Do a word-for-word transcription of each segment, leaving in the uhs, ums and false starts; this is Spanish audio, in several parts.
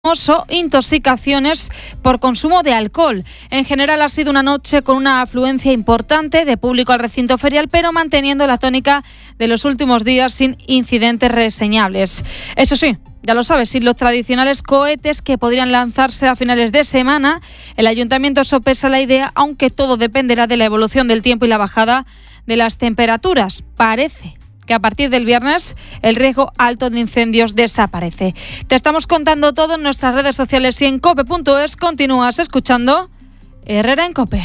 o intoxicaciones por consumo de alcohol. En general ha sido una noche con una afluencia importante de público al recinto ferial, pero manteniendo la tónica de los últimos días sin incidentes reseñables. Eso sí, ya lo sabes, sin los tradicionales cohetes que podrían lanzarse a finales de semana, el ayuntamiento sopesa la idea, aunque todo dependerá de la evolución del tiempo y la bajada de las temperaturas. Parece que a partir del viernes el riesgo alto de incendios desaparece. Te estamos contando todo en nuestras redes sociales y en cope punto es. Continúas escuchando Herrera en Cope.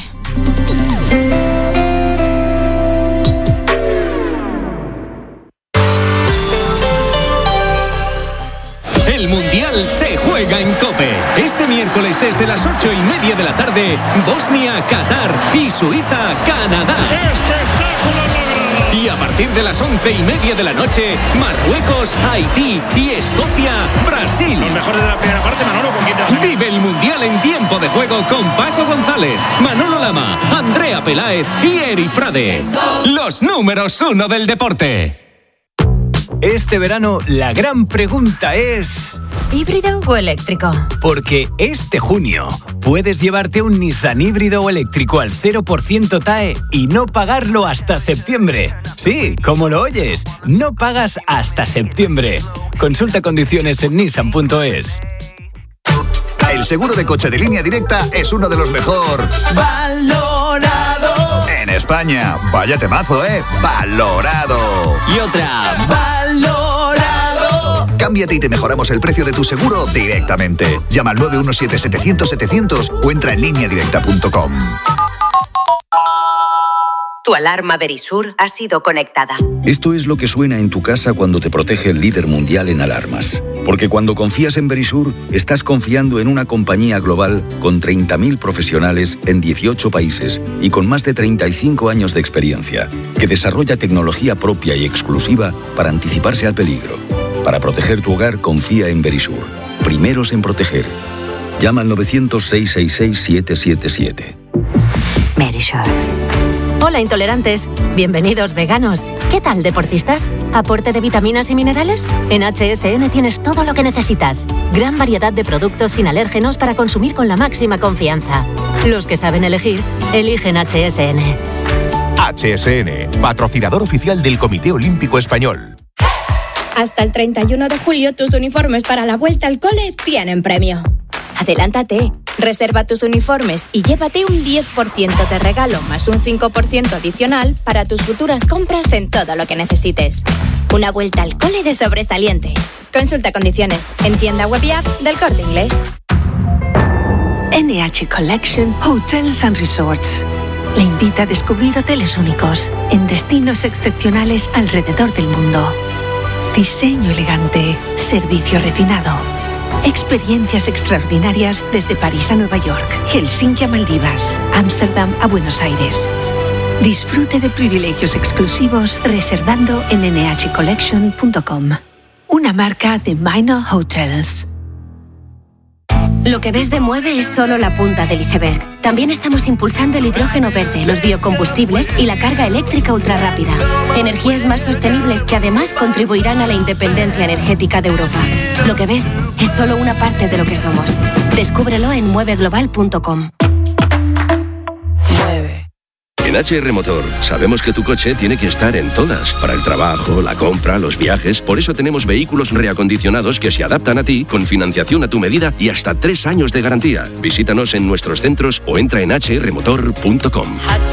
El Mundial se juega en COPE. Este miércoles desde las ocho y media de la tarde, Bosnia, Qatar y Suiza, Canadá. ¡Espectáculo! Y a partir de las once y media de la noche, Marruecos, Haití y Escocia, Brasil. Los mejores de la primera parte, Manolo, ¿con quién te vas a... Vive el Mundial en tiempo de juego con Paco González, Manolo Lama, Andrea Peláez y Eri Frade. Los números uno del deporte. Este verano la gran pregunta es... ¿híbrido o eléctrico? Porque este junio puedes llevarte un Nissan híbrido o eléctrico al cero por ciento T A E y no pagarlo hasta septiembre. Sí, como lo oyes, no pagas hasta septiembre. Consulta condiciones en nissan punto es. El seguro de coche de Línea Directa es uno de los mejor valorado en España. Vaya temazo, ¿eh? Valorado. Y otra. Valorado. Cámbiate y te mejoramos el precio de tu seguro directamente. Llama al nueve uno siete, setecientos, setecientos o entra en línea directa punto com. Tu alarma Verisur ha sido conectada. Esto es lo que suena en tu casa cuando te protege el líder mundial en alarmas. Porque cuando confías en Verisur, estás confiando en una compañía global con treinta mil profesionales en dieciocho países y con más de treinta y cinco años de experiencia, que desarrolla tecnología propia y exclusiva para anticiparse al peligro. Para proteger tu hogar, confía en Verisur. Primeros en proteger. Llama al novecientos, seiscientos sesenta y seis, siete siete siete. Verisur. Hola intolerantes, bienvenidos veganos. ¿Qué tal deportistas? ¿Aporte de vitaminas y minerales? En H S N tienes todo lo que necesitas. Gran variedad de productos sin alérgenos para consumir con la máxima confianza. Los que saben elegir, eligen H S N. H S N, patrocinador oficial del Comité Olímpico Español. Hasta el treinta y uno de julio tus uniformes para la vuelta al cole tienen premio. Adelántate, reserva tus uniformes y llévate un diez por ciento de regalo más un cinco por ciento adicional para tus futuras compras en todo lo que necesites. Una vuelta al cole de sobresaliente. Consulta condiciones en tienda web y app del Corte Inglés. N H Collection Hotels and Resorts le invita a descubrir hoteles únicos en destinos excepcionales alrededor del mundo. Diseño elegante, servicio refinado. Experiencias extraordinarias desde París a Nueva York, Helsinki a Maldivas, Ámsterdam a Buenos Aires. Disfrute de privilegios exclusivos reservando en ene hache collection punto com. Una marca de Minor Hotels. Lo que ves de Mueve es solo la punta del iceberg. También estamos impulsando el hidrógeno verde, los biocombustibles y la carga eléctrica ultrarrápida. Energías más sostenibles que además contribuirán a la independencia energética de Europa. Lo que ves es solo una parte de lo que somos. Descúbrelo en mueve global punto com. En H R Motor sabemos que tu coche tiene que estar en todas, para el trabajo, la compra, los viajes. Por eso tenemos vehículos reacondicionados que se adaptan a ti, con financiación a tu medida y hasta tres años de garantía. Visítanos en nuestros centros o entra en hache erre motor punto com.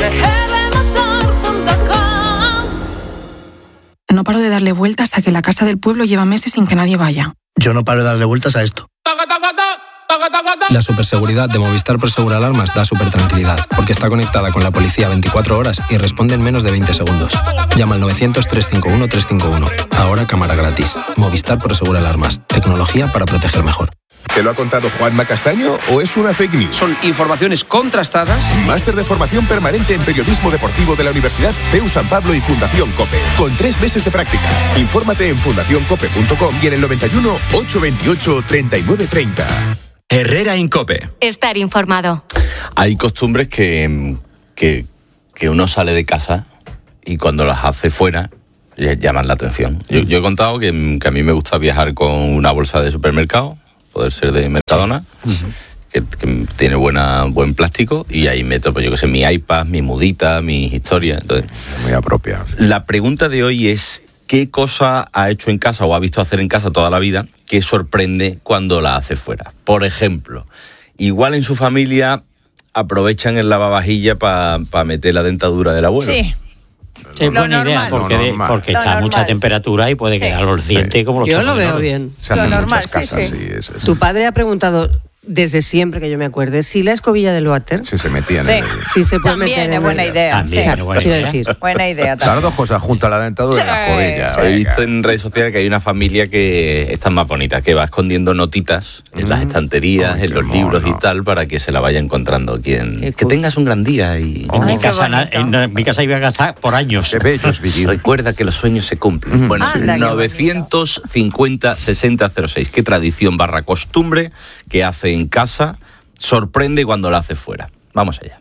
No paro de darle vueltas a que la casa del pueblo lleva meses sin que nadie vaya. Yo no paro de darle vueltas a esto. La superseguridad de Movistar Prosegur Alarmas da súper tranquilidad, porque está conectada con la policía veinticuatro horas y responde en menos de veinte segundos. Llama al novecientos, trescientos cincuenta y uno, trescientos cincuenta y uno. Ahora cámara gratis. Movistar Prosegur Alarmas. Tecnología para proteger mejor. ¿Te lo ha contado Juanma Castaño o es una fake news? Son informaciones contrastadas. Máster de formación permanente en periodismo deportivo de la Universidad C E U San Pablo y Fundación COPE. Con tres meses de prácticas. Infórmate en fundación cope punto com y en el noventa y uno, ochocientos veintiocho, treinta y nueve treinta. Herrera en Cope. Estar informado. Hay costumbres que, que, que uno sale de casa y cuando las hace fuera llaman la atención. Yo, yo he contado que, que a mí me gusta viajar con una bolsa de supermercado poder ser de Mercadona, uh-huh. que, que tiene buena buen plástico, y ahí meto, pues yo que sé, mi iPad, mi mudita, mis historias. Entonces, muy apropiado. La pregunta de hoy es, ¿qué cosa ha hecho en casa o ha visto hacer en casa toda la vida que sorprende cuando la hace fuera? Por ejemplo, igual en su familia aprovechan el lavavajilla para pa meter la dentadura del abuelo. Sí. Sí, es buena idea, porque, de, porque está a mucha temperatura y puede sí. quedar los dientes sí. como los Yo lo veo bien. Se hacen lo normal, muchas casas, sí, sí. sí, es, es. Tu padre ha preguntado, desde siempre que yo me acuerde, si la escobilla del váter... Sí, se metían sí. en el... Sí, se puede también meter es en buena el... idea. También, sí. buena idea. Decir. Buena idea también. Las dos cosas, junto a la dentadura sí. y la escobilla. Sí. He visto en redes sociales que hay una familia que están más bonitas, que va escondiendo notitas en mm. las estanterías, oh, en los mono. libros y tal, para que se la vaya encontrando quien... Qué que cool. tengas un gran día. Y... Oh, en, mi casa, en, en mi casa iba a gastar por años. Qué bello es vivir. Recuerda que los sueños se cumplen. Mm. Bueno, Anda, novecientos cincuenta sesenta cero seis. ¿Qué tradición barra costumbre que hace en casa sorprende cuando la hace fuera? Vamos allá.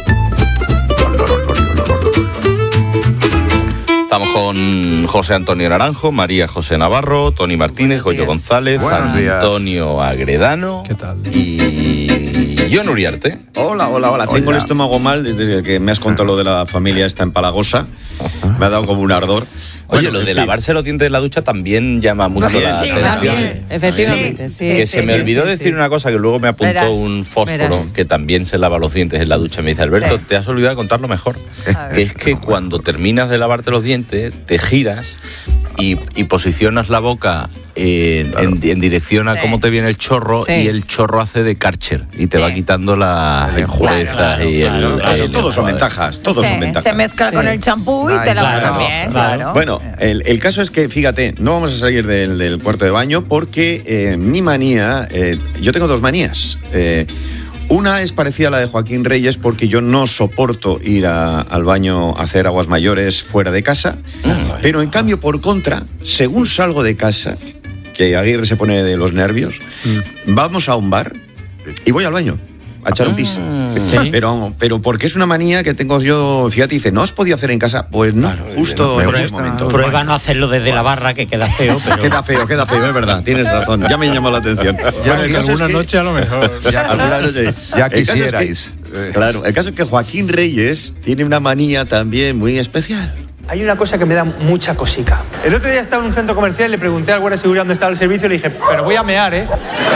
Estamos con José Antonio Naranjo, María José Navarro, Tony Martínez, Goyo González, Buenos Antonio días. Agredano. ¿Qué tal? Y John Uriarte. Hola, hola, hola. Tengo el estómago mal desde que me has contado lo de la familia esta empalagosa. Me ha dado como un ardor. Oye, Bueno, lo de en lavarse fin. los dientes de la ducha también llama mucho Sí, la sí, atención. También, efectivamente, sí. Que sí, se me sí, olvidó sí, decir sí. una cosa que luego me apuntó Verás, un fósforo verás. que también se lava los dientes en la ducha. Me dice, Alberto, Sí. te has olvidado de contarlo mejor. Que es que cuando terminas de lavarte los dientes, te giras y, y posicionas la boca en, Claro. en, en dirección a Sí. cómo te viene el chorro Sí. y el chorro hace de Karcher y te Sí. va quitando las El enjuague. impurezas y el, Claro, claro, el todos son enjuague. ventajas, todos Sí, son ventajas. se mezcla Sí. con el champú y Ay, te la claro, pones bien, claro. claro. Bueno, el, el caso es que, fíjate, no vamos a salir del, del cuarto de baño porque eh, mi manía, eh, yo tengo dos manías. Eh, una es parecida a la de Joaquín Reyes porque yo no soporto ir a- al baño a hacer aguas mayores fuera de casa, pero en cambio, por contra, según salgo de casa, que Aguirre se pone de los nervios, vamos a un bar y voy al baño a echar un pis. Sí. Pero, pero porque es una manía que tengo yo, fíjate, dice, ¿no has podido hacer en casa? Pues no, justo en ese momento. Prueba no hacerlo desde la barra, que queda feo, pero... Queda feo, queda feo, es verdad, tienes razón, ya me llamó la atención. Ya Bueno, el que caso es alguna que- noche a lo mejor. Ya, alguna noche. Ya El caso es que- quisierais. claro, el caso es que Joaquín Reyes tiene una manía también muy especial. Hay una cosa que me da mucha cosica. El otro día estaba en un centro comercial y le pregunté al guardia de seguridad dónde estaba el servicio y le dije, pero voy a mear, ¿eh?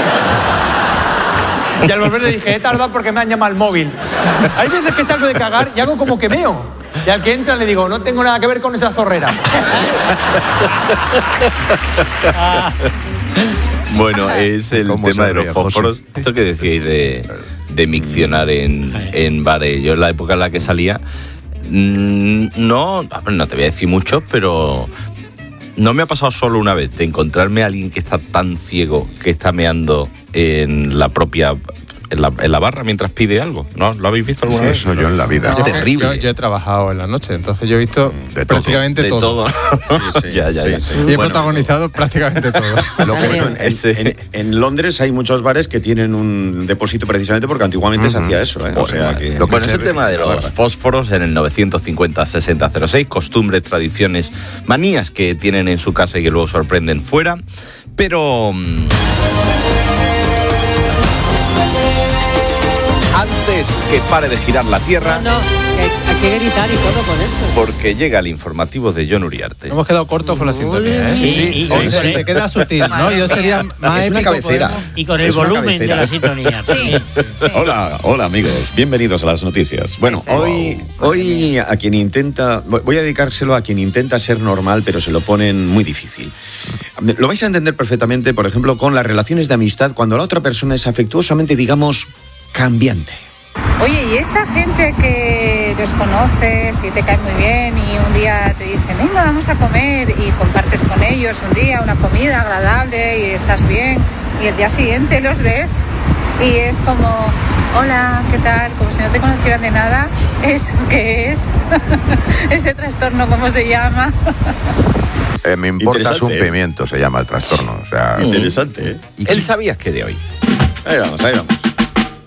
Y al volver le dije, he tardado porque me han llamado al móvil. Hay veces que salgo de cagar y hago como que meo. Y al que entra le digo, no tengo nada que ver con esa zorrera. Bueno, es el ¿Cómo tema se de los ríe, fósforos. José? Esto que decíais de, de miccionar en, en bares. Yo en la época en la que salía, mm, no, no te voy a decir muchos, pero no me ha pasado solo una vez de encontrarme a alguien que está tan ciego que está meando en la propia... En la, en la barra mientras pide algo, ¿no? ¿Lo habéis visto alguna Sí, vez? eso yo en la vida. Es No, terrible. Yo, yo he trabajado en la noche, entonces yo he visto De todo, prácticamente de todo. todo. Sí, sí, ya, ya, sí, ya. sí. Y he Bueno, protagonizado prácticamente todo. Lo que bueno, en, Ese. en- en Londres hay muchos bares que tienen un depósito precisamente porque antiguamente se hacía eso, ¿eh? O sea, que, Lo que es el se- tema de la los barra. fósforos en el novecientos cincuenta sesenta cero seis, costumbres, tradiciones, manías que tienen en su casa y que luego sorprenden fuera, pero... mm, antes que pare de girar la Tierra, No, no, que hay, hay que gritar y todo con esto. porque llega el informativo de John Uriarte. Hemos quedado cortos con la sintonía, ¿eh? Sí, y- O y- se, y- se queda sutil, ¿no? Yo sería más Es una épico, cabecera. podemos- Y con el Es una volumen de cabecera. la sintonía. también. Hola, hola amigos, bienvenidos a las noticias. Bueno, hoy, hoy a quien intenta, voy a dedicárselo a quien intenta ser normal, pero se lo ponen muy difícil. Lo vais a entender perfectamente, por ejemplo, con las relaciones de amistad, cuando la otra persona es afectuosamente, digamos, cambiante. Oye, y esta gente que los conoces y te cae muy bien y un día te dicen, venga, vamos a comer y compartes con ellos un día una comida agradable y estás bien y el día siguiente los ves y es como, hola, ¿qué tal? Como si no te conocieran de nada. ¿Eso qué es? ¿Ese trastorno cómo se llama? Eh, me importas un Interesante, ¿eh? pimiento, se llama el trastorno. O sea, Interesante, ¿eh? ¿Él sabías que de hoy? Ahí vamos, ahí vamos.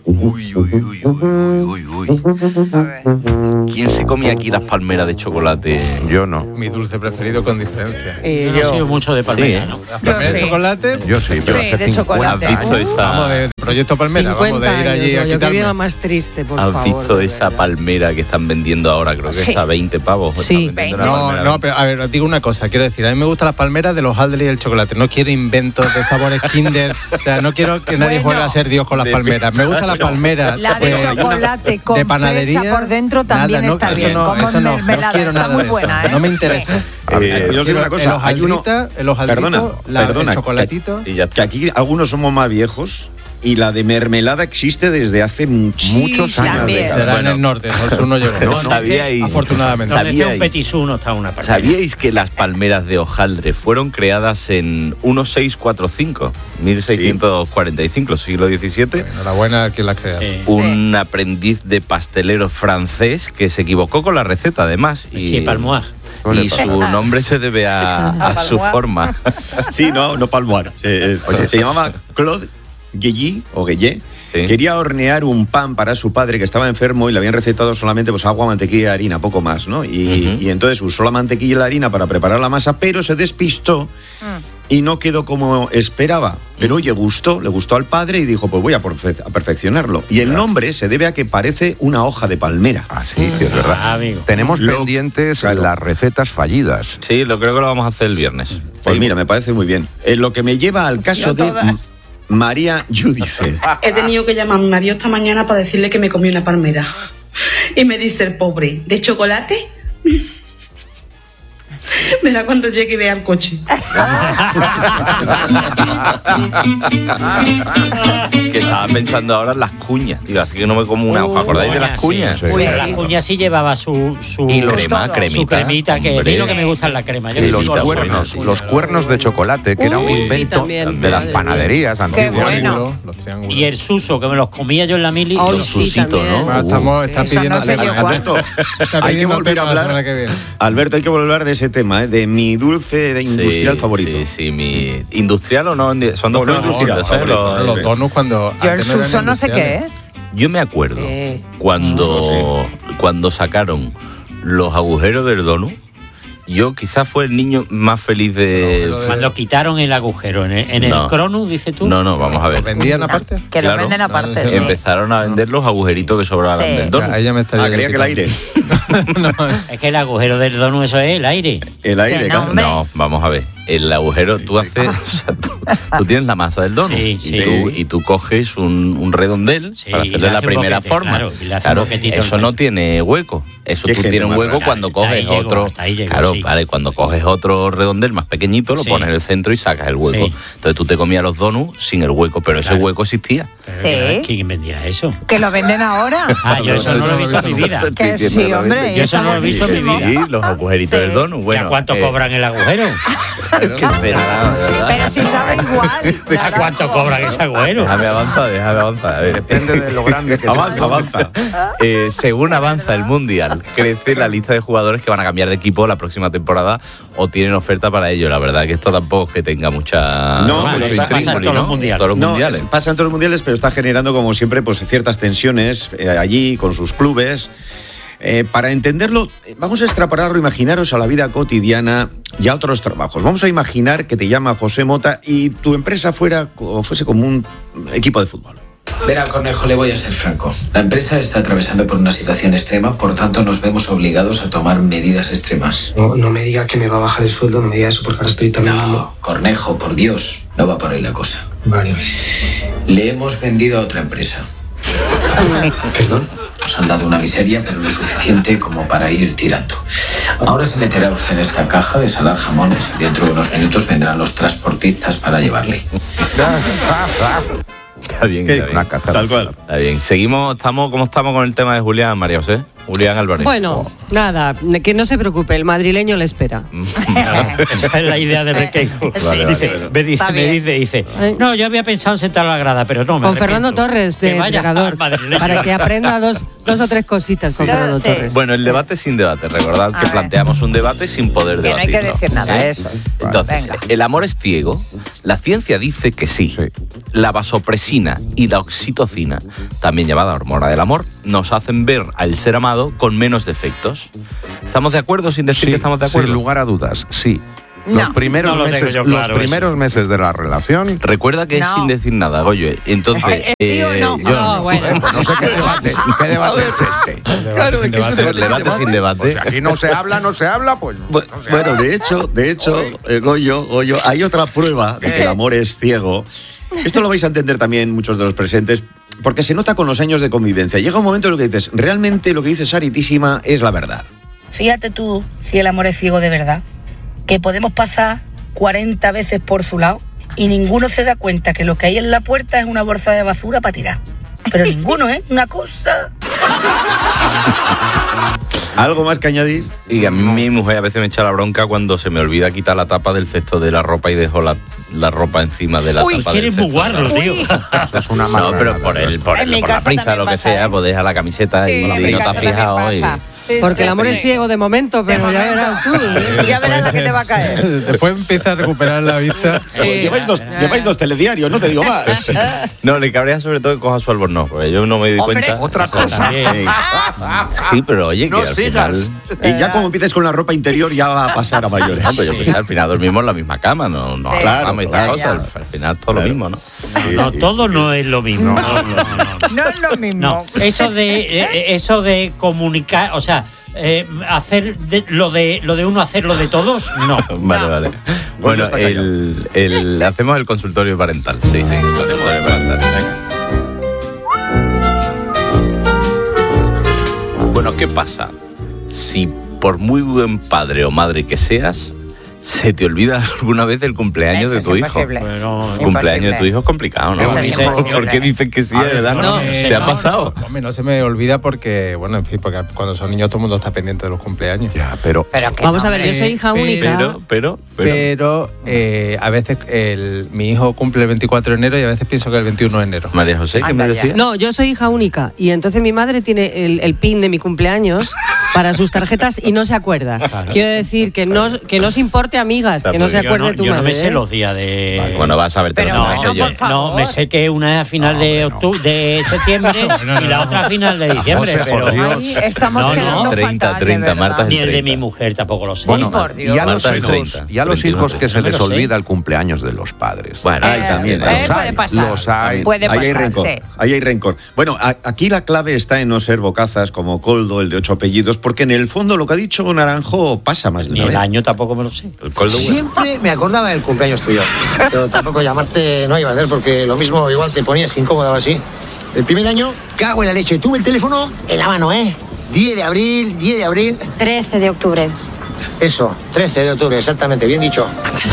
Uy, uy, uy, uy, uy, uy. ¿Quién se comía aquí las palmeras de chocolate? Yo no. Mi dulce preferido con diferencia. Y yo no he sido mucho de palmera, Sí, ¿no? ¿Las palmeras de sí. chocolate? Yo sí, pero Sí, hace de cincuenta chocolate. ¿Has visto esa, Vamos, de, de Proyecto Palmera, vamos cincuenta de ir años, allí a yo, que quitarme. viva más triste, por ¿has favor. visto de esa verdad. palmera que están vendiendo ahora? Creo que Sí. es a veinte pavos. Sí. Están vendiendo una No, palmera a no, veinte. pero a ver, os digo una cosa, quiero decir, a mí me gustan las palmeras de los hojaldres y el chocolate, no quiero inventos de sabores Kinder, o sea, no quiero que nadie Bueno. juegue a ser Dios con las De palmeras, me gusta la palmera La de pues, chocolate con de panadería, fresa por dentro también nada, no, está eso bien, no, como eso no, no mermelada, quiero está nada muy de eso, buena, ¿eh? no me interesa. Eh, yo os digo Quiero una cosa, el hay uno... hojaldrita, el hojaldrito, Perdona, la- perdona, el chocolatito. Y ya Que aquí algunos somos más viejos y la de mermelada existe desde hace muchísimos Muchos años. También. Será Bueno. en el norte, no, el sur no llegó. No, no, sabíais- Afortunadamente. Donde esté un ¿Sabíais? petisú no está una palmera. ¿Sabíais que las palmeras de hojaldre fueron creadas en mil seiscientos cuarenta y cinco, mil seiscientos cuarenta y cinco, siglo diecisiete? Enhorabuena a quien la ha creado. Sí. Un aprendiz de pastelero francés que se equivocó con la receta, además. Y, Sí, Palmoir. y su nombre se debe a, a su Palmoir. forma. Sí, no, no Palmoir. Se, es- se llamaba Claude Guilly o Guillet. Sí. Quería hornear un pan para su padre que estaba enfermo y le habían recetado solamente pues agua, mantequilla y harina, poco más, ¿no? Y, Ujú. y entonces usó la mantequilla y la harina para preparar la masa, pero se despistó y no quedó como esperaba. Pero oye, gustó, le gustó al padre y dijo, pues voy a, perfe- a perfeccionarlo. Y el nombre se debe a que parece una hoja de palmera. Ah, sí, sí, es verdad. Ah, amigo. Tenemos Lo- pendientes claro. las recetas fallidas. Sí, lo creo que lo vamos a hacer el viernes. Pues mira, me parece muy bien. Eh, lo que me lleva al caso de M- María Yudice. He tenido que llamar a mi marido esta mañana para decirle que me comí una palmera. Y me dice el pobre, ¿de chocolate? Verá cuando llegue y vea el coche. Que estaba pensando ahora en las cuñas. Digo, así que no me como una hoja. ¿Acordáis de las cuñas? Sí. Pero las cuñas sí llevaba su, su Y crema, su cremita. cremita, que Hombre. es lo que me gusta en la crema. Yo Y que los soy golosona. cuernos, los cuernos de chocolate, que era un Uy, sí, invento también, de las madre panaderías antiguas. bueno. Los triángulos. Y el suso, que me los comía yo en la mili. Ay, los sí, susitos, también. ¿no? Ah, estamos, Uh. está Eso pidiendo no sé yo Alberto, está hay que pidiendo volver a tema la hablar. semana que viene. Alberto, hay que volver a hablar de ese tema, ¿eh? De mi dulce de industrial Sí, favorito. Sí, sí, mi industrial o no, son dos No, no cosas industrial, distintas, ¿eh? favorito, Los- Los donuts cuando... Yo el antes no eran suso no sé qué industriales. es. Yo me acuerdo Sí. cuando, cuando sacaron los agujeros del donut. Yo quizás fue el niño más feliz de... Cuando quitaron el agujero en el, en el No. Cronus, dices tú. No, no, vamos a ver. ¿Los vendían aparte? Que Claro. lo venden aparte. sí. Empezaron a vender los agujeritos que sobraban Sí. del donut. Ahí ya me estaría Ah, creía que el aire. Es que el agujero del donut, eso es el aire. El aire, Que no, claro. hombre. No, vamos a ver. El agujero, tú haces. O sea, tú, tú tienes la masa del donut. Sí, y, sí. Tú, y tú coges un, un redondel Sí, para y hacerle le la hace un primera boquete, forma. claro, y le hace un boquetito eso al no centro. tiene hueco. Eso Qué tú genio tienes un más hueco raro. cuando Hasta ahí coges llego, otro. hasta ahí llego, claro, sí. vale, cuando coges otro redondel más pequeñito, lo Sí. pones en el centro y sacas el hueco. Sí. Entonces tú te comías los donuts sin el hueco, pero ese Claro. hueco existía. Pero Sí. que- ¿Quién vendía eso? Que lo venden ahora. Ah, yo eso no lo he visto en mi vida. Que sí, hombre. Yo eso no lo he visto en mi está vida. Sí, los agujeritos del donut. ¿Y Bueno, a cuánto eh, cobran el agujero? ¿qué será, de verdad? Pero si sabe igual. ¿A cuánto cobran ese agujero? Déjame avanzar, déjame avanzar. A ver. Depende de lo grande que Avanza, sea. avanza. Eh, según avanza el Mundial, crece la lista de jugadores que van a cambiar de equipo la próxima temporada o tienen oferta para ello. La verdad que esto tampoco es que tenga mucha No, mucho pero pasa en intríngulis, todos los ¿no? mundiales. En todos los No, mundiales. es- pasa en todos los mundiales, pero está generando, como siempre, pues ciertas tensiones eh, allí con sus clubes. Eh, para entenderlo, eh, vamos a extrapolarlo, imaginaros a la vida cotidiana y a otros trabajos. Vamos a imaginar que te llama José Mota y tu empresa fuera o fuese como un equipo de fútbol. Verá, Cornejo, le voy a ser franco. La empresa está atravesando por una situación extrema, por tanto nos vemos obligados a tomar medidas extremas. No, no me diga que me va a bajar el sueldo, no me diga eso porque ahora estoy también... No, Cornejo, por Dios, no va por ahí la cosa. Vale, vale. Le hemos vendido a otra empresa. ¿Perdón? Nos han dado una miseria, pero lo suficiente como para ir tirando. Ahora se meterá usted en esta caja de salar jamones y dentro de unos minutos vendrán los transportistas para llevarle. Está bien, ¿Qué? está bien. Una caja. Tal cual. Está bien. Seguimos, estamos, ¿cómo estamos con el tema de Julián, María José? Julián Álvarez. Bueno, nada, que no se preocupe, el madrileño le espera. Esa es la idea de Requeijo. Vale, dice, vale. me dice, me dice, dice, no, yo había pensado en sentar a la grada, pero no, me Con Fernando arrepiento. Torres, de Que vaya entrenador, al madrileño. para que aprenda dos, dos o tres cositas con Fernando Torres. Bueno, el debate sin debate. Recordad que planteamos un debate sin poder Que no hay debatirlo. que decir nada, ¿eh? eso es. Entonces, Venga. ¿el amor es ciego? La ciencia dice que sí. La vasopresina y la oxitocina, también llamada hormona del amor, nos hacen ver al ser amado con menos defectos. ¿Estamos de acuerdo sin decir Sí, que estamos de acuerdo? sin lugar a dudas, sí. No, los primeros, no lo tengo meses, yo claro, los primeros meses de la relación. Recuerda que es No. sin decir nada, Goyo. Entonces, Eh, ¿sí o no? eh, yo No, bueno. Pues no sé qué debate, qué debate es este. Claro, es que es un debate, debate sin debate. Pues si aquí no se habla, no se habla, pues. Bu- Bueno, de hecho, de hecho, eh, Goyo, Goyo, hay otra prueba de que el amor es ciego. Esto lo vais a entender también muchos de los presentes, porque se nota con los años de convivencia. Llega un momento en el que dices, realmente lo que dice Saritísima es la verdad. Fíjate tú si el amor es ciego de verdad, que podemos pasar cuarenta veces por su lado y ninguno se da cuenta que lo que hay en la puerta es una bolsa de basura para tirar. Pero ninguno, ¿eh? Una cosa... ¿Algo más que añadir? Y a mí mi mujer a veces me echa la bronca cuando se me olvida quitar la tapa del cesto de la ropa y dejo la, la ropa encima de la Uy, tapa que del eres muy cesto. guarro, tío. Eso es una No, pero por, el, por, En el, mi por la casa prisa, también lo que pasa, sea, ¿eh? pues deja la camiseta Sí, y en mi no te has casa también fijado. Y... pasa. Sí, Porque sí, el amor sí. es ciego de momento, pero ya verás tú. Ya verás la que te va a caer. Después empieza a recuperar la vista. Pues lleváis, dos, lleváis dos telediarios, no te digo más. No, le cabrea sobre todo que coja su albornoz, porque yo no me doy Hombre, cuenta. otra cosa. Sí, pero oye, No que al sigas. final... Y ya como empieces con la ropa interior ya va a pasar a mayores. No, pero yo pensé, al final dormimos en la misma cama, no, no Sí. hablamos y Claro, estas claro. cosas. Al final todo lo mismo, ¿no? No, todo no es lo mismo. No es lo mismo. No, eso de eh, eso de comunicar, o sea, eh, hacer de- lo de lo de uno hacerlo de todos, no. Vale, vale. Bueno, está el, el, hacemos el consultorio parental. Sí, sí, el consultorio parental. Bueno, ¿qué pasa? Si por muy buen padre o madre que seas, se te olvida alguna vez el cumpleaños Eso de es tu hijo. imposible. Bueno, El cumpleaños de tu Imposible. hijo es complicado, ¿no? Eso es imposible. ¿Por qué dices que sí, A de ver, verdad? no, ¿Te no, ha pasado? Hombre, no se me olvida porque, bueno, en fin, porque cuando son niños todo el mundo está pendiente de los cumpleaños. Ya, pero. Vamos a ver, yo soy hija única. Pero, pero, pero. Pero eh, a veces el, mi hijo cumple el veinticuatro de enero y a veces pienso que el veintiuno de enero. María José, ¿qué me decía? No, yo soy hija única y entonces mi madre tiene el, el pin de mi cumpleaños para sus tarjetas y no se acuerda. Quiero decir que no, que no os importe, amigas, que no se Yo acuerde no, tu yo no madre. me sé ¿eh? los días de. Bueno, vas a verte Pero los no, sé yo. no, me sé que una es a final de octubre, de septiembre y la otra a final de diciembre. José, por pero Dios. Ahí estamos No, no, quedando treinta, fatal, de treinta, verdad. Marta es ni el de treinta. mi mujer tampoco lo sé. Bueno, por Dios. y a los Marta es hijos, treinta, y a los treinta y hijos uno, que se no me les lo sé. olvida el cumpleaños de los padres. Bueno, Ay, también. Eh, ¿eh? puede hay, pasar. los hay. Puede Ahí hay pasar, rencor. sí. Ahí hay rencor. Bueno, a- aquí la clave está en no ser bocazas como Coldo, el de ocho apellidos, porque en el fondo lo que ha dicho Naranjo pasa más de Ni una el vez. año tampoco me lo sé. El coldo, bueno. Siempre me acordaba del cumpleaños tuyo. Pero tampoco llamarte no iba a hacer porque lo mismo igual te ponías incómodo o así. El primer año, cago en la leche. Tuve el teléfono en la mano, ¿eh? diez de abril, diez de abril. trece de octubre. Eso, trece de octubre, exactamente, bien dicho.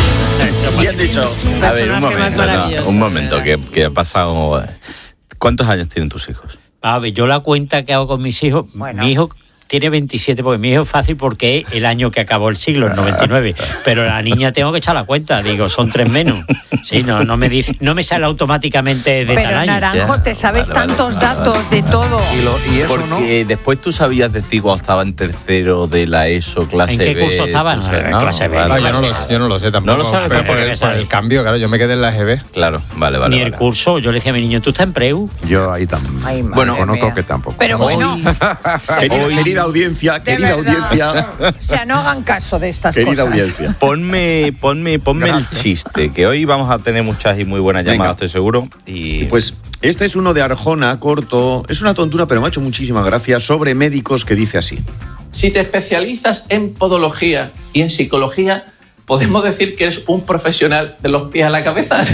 Bien dicho. A ver, un Personaje más momento, no, maravilloso. un momento, que, que ha pasado... ¿Cuántos años tienen tus hijos? A ver, yo la cuenta que hago con mis hijos, Bueno. mi hijo tiene veintisiete, porque mi hijo es fácil porque es el año que acabó el siglo, el noventa y nueve. Pero la niña tengo que echar la cuenta, digo, son tres menos. Sí, no, no me dice, no me sale automáticamente de tal Pero año. Naranjo, te sabes Vale, vale, tantos vale, datos vale. de todo. Y, lo- y eso Porque después tú sabías decir cuando estaba en tercero de la ESO, clase ¿En qué B. curso estaban? tú sabes, En ¿no? clase B. Vale, Ah, yo, no vale. lo, yo no lo sé tampoco. No lo sabes pero tampoco, por, el, que por el sabe. cambio, claro, yo me quedé en la G B. Claro, vale, vale. Ni el vale. curso, yo le decía a mi niño, ¿tú estás en Preu? no. Yo ahí también. Ay, madre Bueno, no mía. toque tampoco. Pero bueno, Querida, Hoy- querida audiencia, de querida verdad. audiencia, O sea, no hagan caso de estas querida cosas. audiencia. Ponme, ponme, ponme el chiste, que hoy vamos a tener muchas y muy buenas Venga. llamadas, estoy seguro. Y Pues este es uno de Arjona, corto. Es una tontura, pero me ha hecho muchísima gracia, sobre médicos, que dice así. Si te especializas en podología y en psicología, ¿podemos decir que eres un profesional de los pies a la cabeza?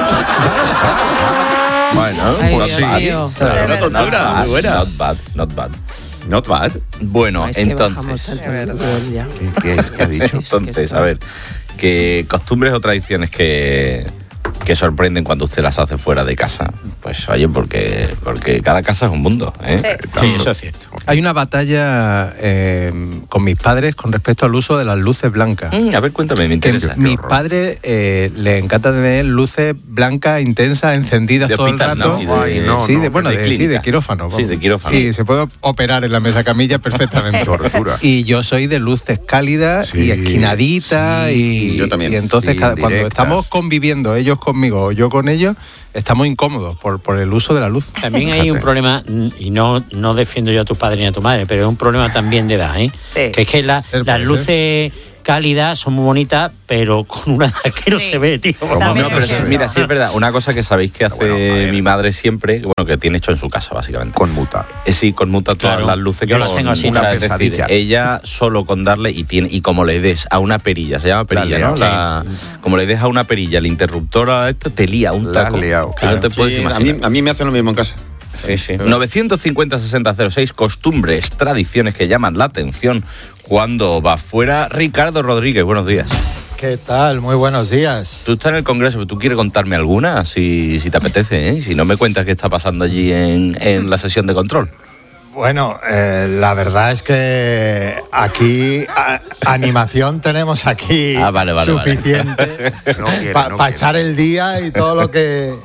bueno, Ay, pues Dios sí. mío. Claro, una tontura, muy buena. Not bad, not bad. Not bad. Bueno, Es que bajamos entonces, tanto el nivel ya. ¿Qué, qué- qué ha dicho? entonces, a ver, que costumbres o tradiciones que, que sorprenden cuando usted las hace fuera de casa. Pues oye, porque, porque cada casa es un mundo, ¿eh? Sí, eso es cierto. Hay una batalla eh, con mis padres con respecto al uso de las luces blancas. Mm, a ver, cuéntame, me interesa. Que mis padres eh, les encanta tener luces blancas, intensas, encendidas de todo hospital, el rato. ¿no? Y de, sí, no, de, no, bueno, de, de, sí, de quirófano. Sí, de quirófano. Sí, se puede operar en la mesa camilla perfectamente. Y yo soy de luces cálidas sí, y esquinaditas. Sí, y, yo también. Y entonces, sí, cada, cuando estamos conviviendo, ellos conmigo o yo con ellos, estamos incómodos por, por el uso de la luz. También hay un problema, y no, no defiendo yo a tu padre ni a tu madre, pero es un problema también de edad, ¿eh? Sí. Que es que la, las luces cálidas son muy bonitas, pero con una edad que no sí. se ve, tío. No, pero sí, mira, sí es verdad. Una cosa que sabéis que hace bueno, mi madre siempre, bueno, que tiene hecho en su casa, básicamente. Conmuta. Eh, sí, conmuta todas claro, las luces yo que las tengo así. Una, es decir, ella solo con darle, y tiene y como le des a una perilla, se llama perilla, ¿no? La, como le des a una perilla, el interruptor a esto, te lía un taco. Claro. No te puedes sí, imaginar. A mí, a mí me hacen lo mismo en casa. Sí, sí. novecientos cincuenta sesenta cero seis, costumbres, tradiciones que llaman la atención cuando va fuera. Ricardo Rodríguez, buenos días. ¿Qué tal? Muy buenos días. Tú estás en el Congreso, pero tú quieres contarme alguna, si, si te apetece, ¿eh? Si no me cuentas qué está pasando allí en, en la sesión de control. Bueno, eh, la verdad es que aquí a, animación tenemos aquí ah, vale, vale, suficiente vale. no para no pa echar el día y todo lo que...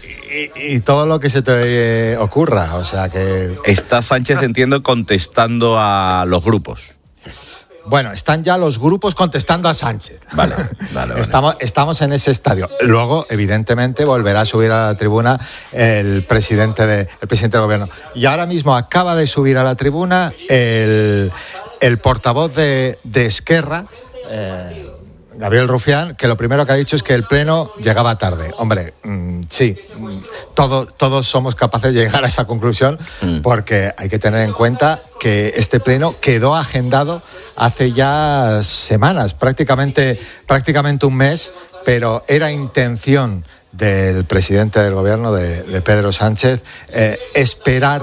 Y, y todo lo que se te eh, ocurra, o sea que... Está Sánchez, entiendo, contestando a los grupos. Bueno, están ya los grupos contestando a Sánchez. Vale, vale, vale. Estamos, estamos en ese estadio. Luego, evidentemente, volverá a subir a la tribuna el presidente, de, el presidente del gobierno. Y ahora mismo acaba de subir a la tribuna el, el portavoz de, de Esquerra, eh, Gabriel Rufián, que lo primero que ha dicho es que el pleno llegaba tarde. Hombre, mmm, sí, mmm, todo, todos somos capaces de llegar a esa conclusión mm. porque hay que tener en cuenta que este pleno quedó agendado hace ya semanas, prácticamente, prácticamente un mes, pero era intención del presidente del gobierno, de, de Pedro Sánchez, eh, esperar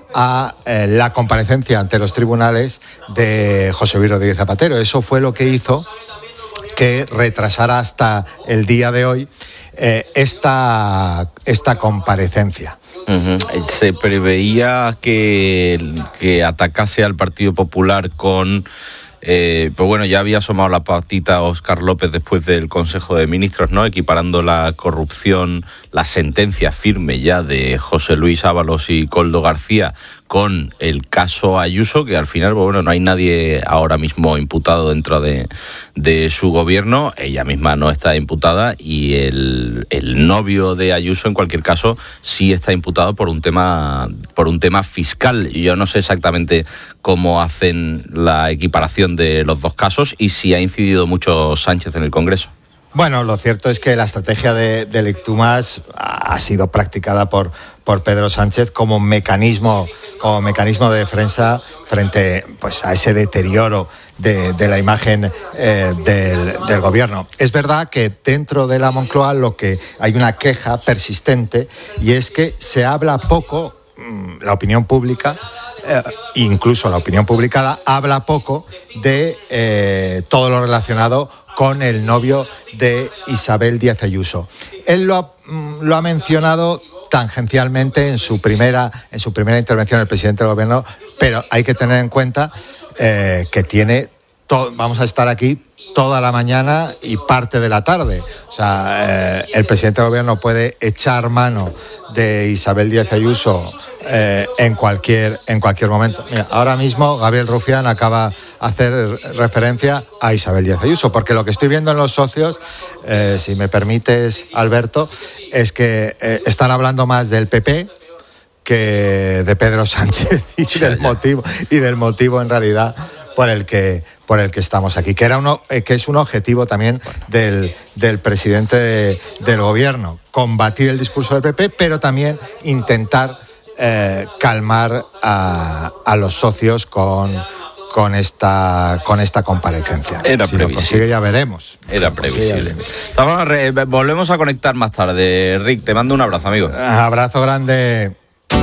a eh, la comparecencia ante los tribunales de José Luis Rodríguez Zapatero. Eso fue lo que hizo que retrasara hasta el día de hoy eh, esta, esta comparecencia. Uh-huh. Se preveía que, que atacase al Partido Popular con... Eh, pues bueno, ya había asomado la patita Óscar López después del Consejo de Ministros, ¿no? Equiparando la corrupción, la sentencia firme ya de José Luis Ábalos y Koldo García con el caso Ayuso, que al final, pues bueno, no hay nadie ahora mismo imputado dentro de, de su gobierno. Ella misma no está imputada y el, el novio de Ayuso, en cualquier caso, sí está imputado por un tema, por un tema fiscal. Yo no sé exactamente cómo hacen la equiparación de los dos casos y si ha incidido mucho Sánchez en el Congreso. Bueno, lo cierto es que la estrategia de, de Lectumas ha sido practicada por, por Pedro Sánchez como mecanismo, como mecanismo de defensa frente pues, a ese deterioro de, de la imagen eh, del, del gobierno. Es verdad que dentro de la Moncloa lo que hay una queja persistente y es que se habla poco, la opinión pública, eh, incluso la opinión publicada, habla poco de eh, todo lo relacionado con el novio de Isabel Díaz Ayuso. Él lo ha, lo ha mencionado tangencialmente en su primera en su primera intervención el presidente del gobierno, pero hay que tener en cuenta eh, que tiene to- vamos a estar aquí toda la mañana y parte de la tarde. O sea, eh, el presidente del gobierno puede echar mano de Isabel Díaz Ayuso eh, en cualquier en cualquier momento. Mira, ahora mismo Gabriel Rufián acaba de hacer referencia a Isabel Díaz Ayuso, porque lo que estoy viendo en los socios, eh, si me permites, Alberto, es que eh, están hablando más del P P que de Pedro Sánchez y del motivo y del motivo en realidad por el que por el que estamos aquí, que era uno que es un objetivo también del, del presidente de, del gobierno, combatir el discurso del P P, pero también intentar eh, calmar a, a los socios con con esta con esta comparecencia. Era si previsible. lo consigue ya veremos. Era si previsible. Vamos a re- volvemos a conectar más tarde. Rick, te mando un abrazo, amigo. Abrazo grande.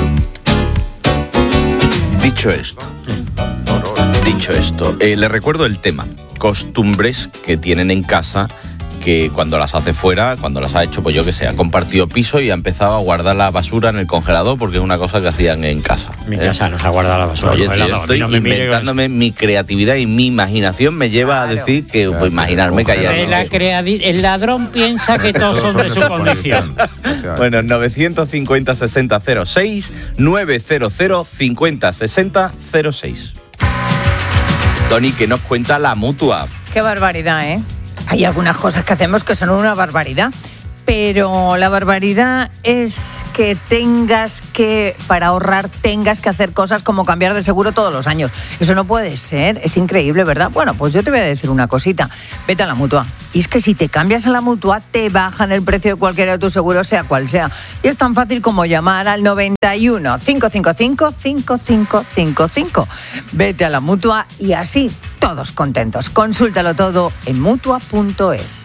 Dicho esto, dicho esto, eh, les recuerdo el tema, costumbres que tienen en casa que cuando las hace fuera, cuando las ha hecho, pues yo que sé, ha compartido piso y ha empezado a guardar la basura en el congelador porque es una cosa que hacían en casa. Mi ¿eh? casa no se ha guardado la basura. Oye, no, tío, no, estoy no me mire inventándome que... mi creatividad y mi imaginación me lleva a decir que, claro, pues imaginarme que haya... La creadi- el ladrón piensa que todos son de su condición. Bueno, novecientos cincuenta sesenta cero seis, novecientos cincuenta sesenta cero seis. Tony, ¿qué nos cuenta la Mutua? Qué barbaridad, ¿eh? Hay algunas cosas que hacemos que son una barbaridad, pero la barbaridad es que tengas que, para ahorrar, tengas que hacer cosas como cambiar de seguro todos los años. Eso no puede ser, es increíble, ¿verdad? Bueno, pues yo te voy a decir una cosita. Vete a la Mutua. Y es que si te cambias a la Mutua, te bajan el precio de cualquiera de tus seguros, sea cual sea. Y es tan fácil como llamar al noventa y uno, cinco cinco cinco, cinco cinco cinco cinco. Vete a la Mutua y así todos contentos. Consúltalo todo en mutua punto es.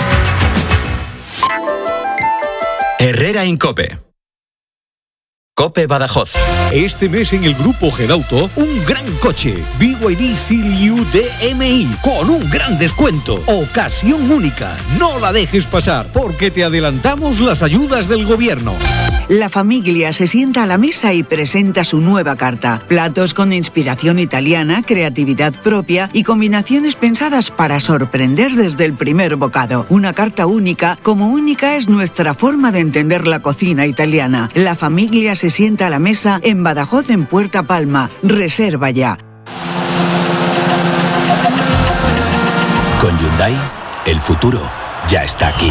Herrera Incope. Cope Badajoz. Este mes en el grupo Gedauto, un gran coche. B Y D Seal U D M I con un gran descuento. Ocasión única. No la dejes pasar porque te adelantamos las ayudas del gobierno. La familia se sienta a la mesa y presenta su nueva carta. Platos con inspiración italiana, creatividad propia y combinaciones pensadas para sorprender desde el primer bocado. Una carta única, como única es nuestra forma de entender la cocina italiana. La familia se sienta a la mesa en Badajoz, en Puerta Palma. Reserva ya. Con Hyundai, el futuro ya está aquí.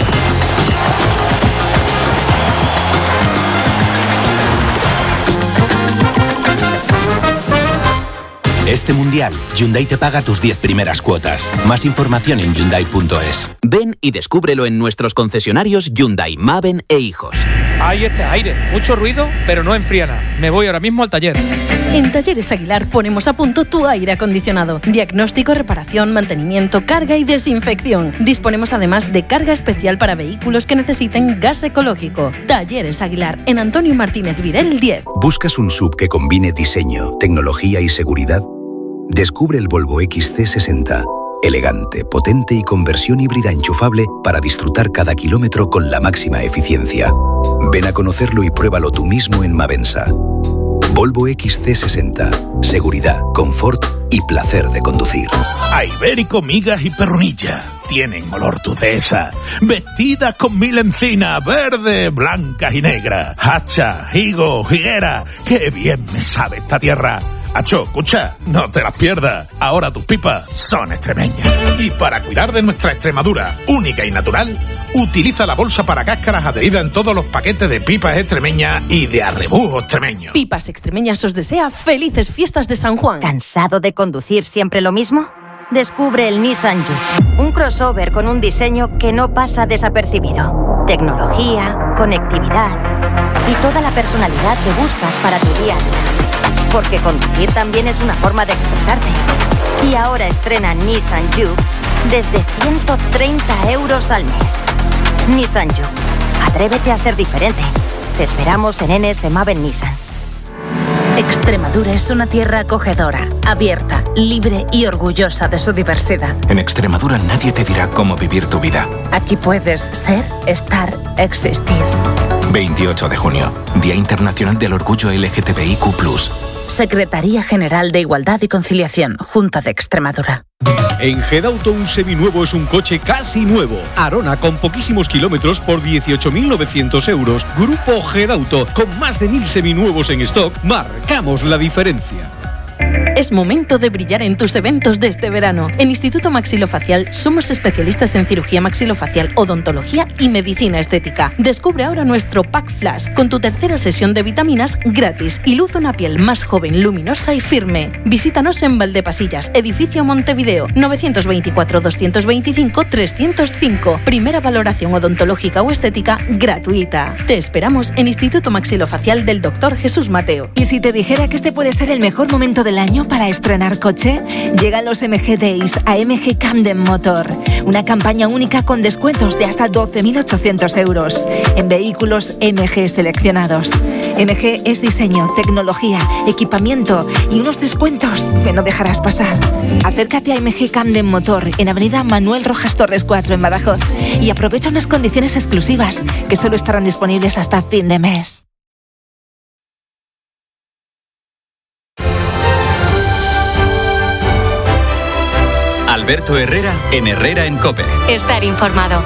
Este mundial, Hyundai te paga tus diez primeras cuotas. Más información en hyundai punto es. Ven y descúbrelo en nuestros concesionarios Hyundai, Maven e Hijos. Ahí está, aire. Mucho ruido, pero no enfría nada. Me voy ahora mismo al taller. En Talleres Aguilar ponemos a punto tu aire acondicionado. Diagnóstico, reparación, mantenimiento, carga y desinfección. Disponemos además de carga especial para vehículos que necesiten gas ecológico. Talleres Aguilar, en Antonio Martínez Virel diez. ¿Buscas un S U V que combine diseño, tecnología y seguridad? Descubre el Volvo X C sesenta. Elegante, potente y con versión híbrida enchufable para disfrutar cada kilómetro con la máxima eficiencia. Ven a conocerlo y pruébalo tú mismo en Mavensa. Volvo X C sesenta. Seguridad, confort y placer de conducir. A Ibérico, migas y perrunilla. Tienen olor tu dehesa. Vestidas con mil encinas, verde, blancas y negras. Hacha, higo, higuera. ¡Qué bien me sabe esta tierra! Acho, escucha, no te las pierdas. Ahora tus pipas son extremeñas. Y para cuidar de nuestra Extremadura, única y natural, utiliza la bolsa para cáscaras adherida en todos los paquetes de pipas extremeñas y de arrebujo extremeño. Pipas Extremeñas os desea felices fiestas de San Juan. ¿Cansado de conducir siempre lo mismo? Descubre el Nissan Juke, un crossover con un diseño que no pasa desapercibido. Tecnología, conectividad y toda la personalidad que buscas para tu día a día. Porque conducir también es una forma de expresarte. Y ahora estrena Nissan Juke desde ciento treinta euros al mes. Nissan Juke. Atrévete a ser diferente. Te esperamos en N S Maven Nissan. Extremadura es una tierra acogedora, abierta, libre y orgullosa de su diversidad. En Extremadura nadie te dirá cómo vivir tu vida. Aquí puedes ser, estar, existir. veintiocho de junio, Día Internacional del Orgullo L G T B I Q plus. Secretaría General de Igualdad y Conciliación, Junta de Extremadura. En Gedauto un seminuevo es un coche casi nuevo. Arona con poquísimos kilómetros por dieciocho mil novecientos euros. Grupo Gedauto, con más de mil seminuevos en stock, marcamos la diferencia. Es momento de brillar en tus eventos de este verano. En Instituto Maxilofacial somos especialistas en cirugía maxilofacial, odontología y medicina estética. Descubre ahora nuestro Pack Flash con tu tercera sesión de vitaminas gratis y luce una piel más joven, luminosa y firme. Visítanos en Valdepasillas, edificio Montevideo, novecientos veinticuatro, doscientos veinticinco, trescientos cinco. Primera valoración odontológica o estética gratuita. Te esperamos en Instituto Maxilofacial del doctor Jesús Mateo. ¿Y si te dijera que este puede ser el mejor momento del año? ¿Listo para estrenar coche? Llegan los M G Days a M G Camden Motor. Una campaña única con descuentos de hasta doce mil ochocientos euros en vehículos M G seleccionados. M G es diseño, tecnología, equipamiento y unos descuentos que no dejarás pasar. Acércate a M G Camden Motor en Avenida Manuel Rojas Torres cuatro en Badajoz y aprovecha unas condiciones exclusivas que solo estarán disponibles hasta fin de mes. Alberto Herrera en Herrera en COPE. Estar informado.